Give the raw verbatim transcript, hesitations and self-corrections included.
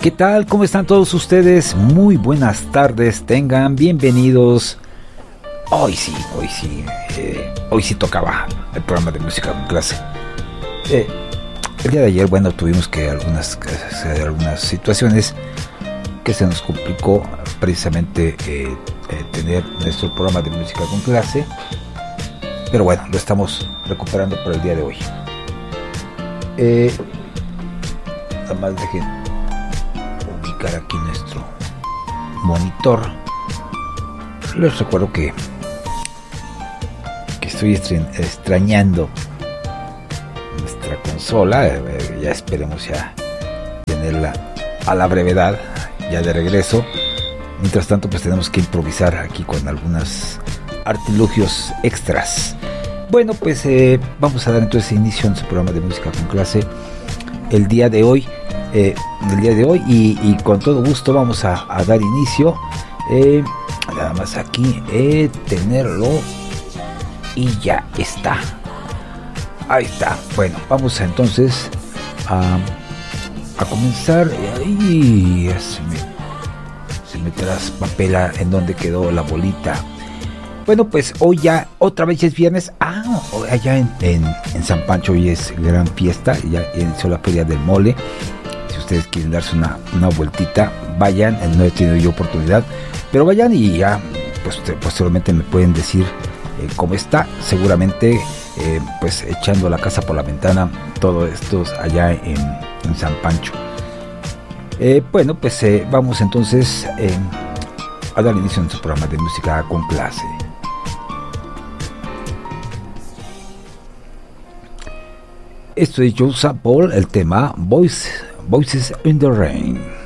¿Qué tal? ¿Cómo están todos ustedes? Muy buenas tardes, tengan bienvenidos. Hoy sí, hoy sí, eh, hoy sí tocaba el programa de música con clase. Eh, el día de ayer, bueno, tuvimos que algunas, eh, algunas situaciones que se nos complicó precisamente eh, eh, tener nuestro programa de música con clase. Pero bueno, lo estamos recuperando para el día de hoy. Eh, nada más dejen ubicar aquí nuestro monitor. Les recuerdo que que estoy extrañando nuestra consola. Eh, ya esperemos ya tenerla a la brevedad, ya de regreso. Mientras tanto, pues tenemos que improvisar aquí con algunos artilugios extras. Bueno, pues eh, vamos a dar entonces inicio a nuestro programa de música con clase el día de hoy. Eh, el día de hoy y, y con todo gusto vamos a, a dar inicio. Eh, nada más aquí eh, tenerlo y ya está. Ahí está. Bueno, vamos a, entonces a, a comenzar. Ahí se me, se me traspapela en donde quedó la bolita. Bueno, pues hoy ya otra vez es viernes. Ah, allá en, en, en San Pancho hoy es gran fiesta. Ya inició la feria del mole. Si ustedes quieren darse una, una vueltita, vayan. No he tenido yo oportunidad, pero vayan y ya pues posteriormente me pueden decir eh, cómo está. Seguramente eh, pues echando la casa por la ventana todos estos allá en, en San Pancho. Eh, bueno, pues eh, vamos entonces eh, a dar inicio a nuestro programa de música con clase. Esto es Joe Sample, el tema Voice, Voices in the Rain.